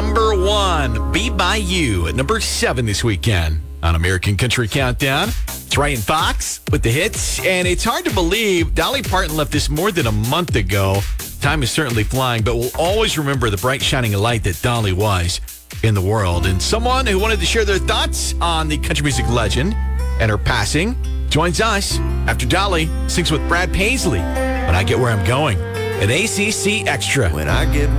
number 1, Be By You, at number 7 this weekend on American Country Countdown. It's Ryan Fox with the hits, and it's hard to believe Dolly Parton left this more than a month ago. Time is certainly flying, but we'll always remember the bright shining light that Dolly was in the world. And someone who wanted to share their thoughts on the country music legend and her passing joins us after Dolly sings with Brad Paisley, When I Get Where I'm Going, an ACC Extra. When I get